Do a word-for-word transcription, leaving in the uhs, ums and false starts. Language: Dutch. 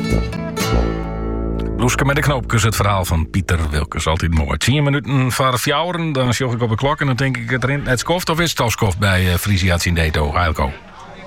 Bloeske met de knoopjes, het verhaal van Pieter Wilkes. Altijd mooi. tien minuten voor vier, dan sjoeg ik op de klok en dan denk ik het erin. Het skoft of is het al skoft bij uh, Frisia's in Deto, Heilko?